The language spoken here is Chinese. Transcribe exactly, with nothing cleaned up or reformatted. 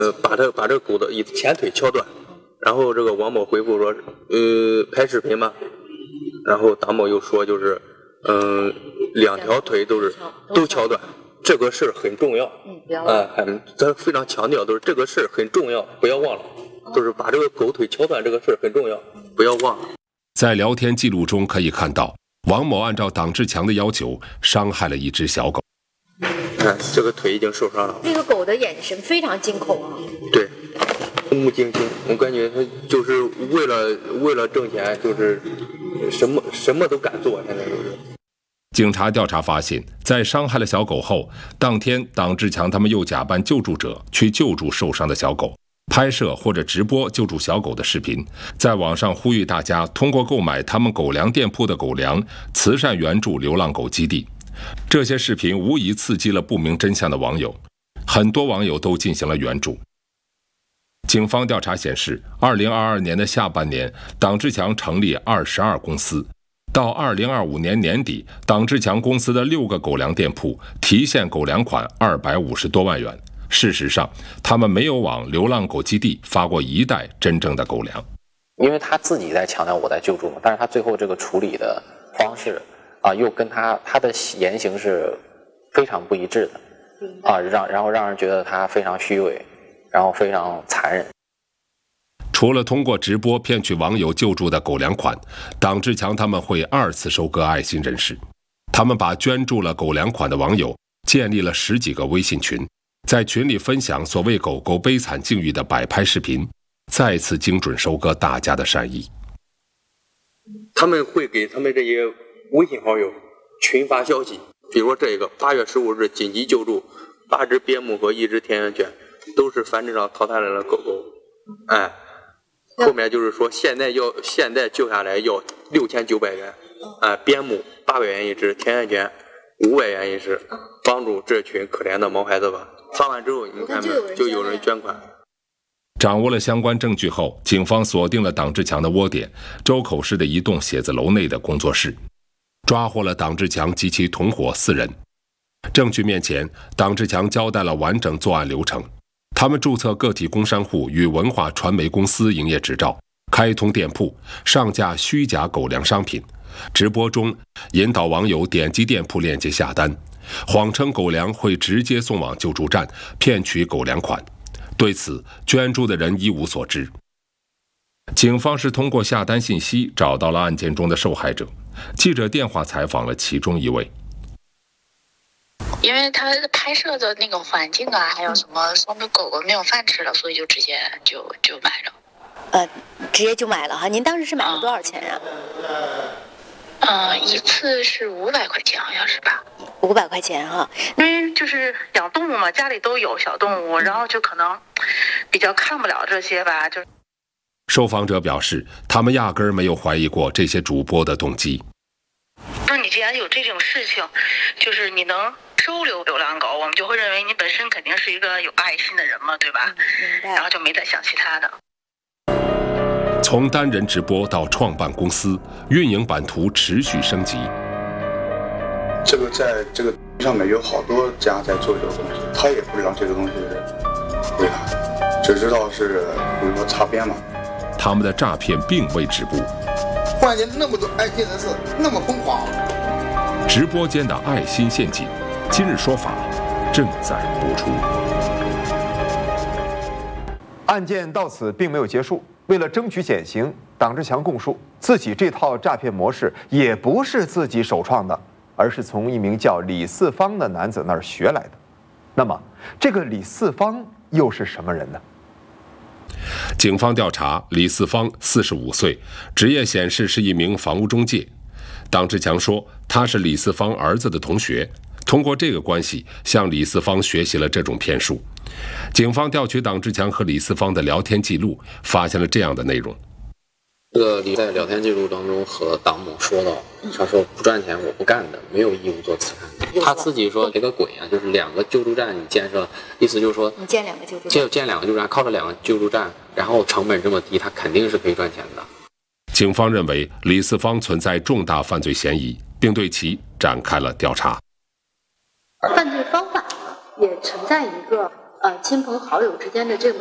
呃，把这把这狗的一前腿敲断，然后这个王某回复说，呃，拍视频嘛，然后党某又说就是，嗯、呃，两条腿都是都敲断，这个事儿很重要， 嗯，不要忘了， 哎、呃，他非常强调都是这个事儿很重要，不要忘了，就是把这个狗腿敲断这个事儿很重要，不要忘了。 在聊天记录中可以看到，王某按照党志强的要求伤害了一只小狗。 看，这个腿已经受伤了。 这个狗的眼神非常惊恐啊。 对，目晶晶，我感觉他就是为了为了挣钱，就是什么什么都敢做，现在就是。 警察调查发现，在伤害了小狗后，当天党志强他们又假扮救助者去救助受伤的小狗，拍摄或者直播救助小狗的视频，在网上呼吁大家通过购买他们狗粮店铺的狗粮，慈善援助流浪狗基地。这些视频无疑刺激了不明真相的网友，很多网友都进行了援助。警方调查显示，二零二二年的下半年，党志强成立二十二公司，到二零二五年年底，党志强公司的六个狗粮店铺提现狗粮款二百五十多万元。事实上，他们没有往流浪狗基地发过一袋真正的狗粮。 因为他自己在强调我在救助，但是他最后这个处理的方式啊，又跟他他的言行是非常不一致的啊，让然后让人觉得他非常虚伪，然后非常残忍。 除了通过直播骗取网友救助的狗粮款，党志强他们会二次收割爱心人士。他们把捐助了狗粮款的网友建立了十几个微信群，在群里分享所谓狗狗悲惨境遇的摆拍视频，再次精准收割大家的善意。 他们会给他们这些微信好友群发消息，比如说这个八月十五日紧急救助八只边牧和一只田园犬，都是繁殖场淘汰来的狗狗，哎，后面就是说现在要现在救下来要六千九百元，哎，边牧八百元一只，田园犬五百元一只，帮助这群可怜的毛孩子吧。发完之后，你们看没有，就有人捐款。 掌握了相关证据后，警方锁定了党志强的窝点——周口市的一栋写字楼内的工作室，抓获了党志强及其同伙四人。证据面前，党志强交代了完整作案流程。他们注册个体工商户与文化传媒公司营业执照，开通店铺，上架虚假狗粮商品，直播中引导网友点击店铺链接下单，谎称狗粮会直接送往救助站，骗取狗粮款。对此，捐助的人一无所知。警方是通过下单信息找到了案件中的受害者。记者电话采访了其中一位。 因为他拍摄的那个环境啊，还有什么说明狗狗没有饭吃了，所以就直接就就买了。 呃，直接就买了哈。您当时是买了多少钱呀？ 嗯、呃，一次是五百块钱，好像是吧？ 五百块钱哈。 因为就是养动物嘛，家里都有小动物，然后就可能比较看不了这些吧。就受访者表示，他们压根儿没有怀疑过这些主播的动机。 那你既然有这种事情，就是你能收留流浪狗，我们就会认为你本身肯定是一个有爱心的人嘛，对吧？ 明白。 然后就没再想其他的。 从单人直播到创办公司，运营版图持续升级。 这个在这个上面有好多家在做这个东西，他也不知道这个东西为啥，只知道是比如说擦边嘛。 他们的诈骗并未止步。 忽然间那么多爱心人士那么疯狂， 直播间的爱心陷阱，今日说法正在播出。 案件到此并没有结束。为了争取减刑，党志强供述自己这套诈骗模式也不是自己首创的，而是从一名叫李四方的男子那儿学来的。那么，这个李四方又是什么人呢？ 警方调查，李四方四十五岁，职业显示是一名房屋中介。党志强说，他是李四方儿子的同学，通过这个关系向李四方学习了这种骗术。警方调取党志强和李四方的聊天记录，发现了这样的内容。 这个李在聊天记录当中和党某说到，他说不赚钱我不干的，没有义务做慈善。他自己说这个鬼啊，就是两个救助站你建设，意思就是说你建两个救助站， 建建两个救助站，靠着两个救助站，然后成本这么低，他肯定是可以赚钱的。 警方认为李四方存在重大犯罪嫌疑，并对其展开了调查。 犯罪方法也存在一个呃亲朋好友之间的这种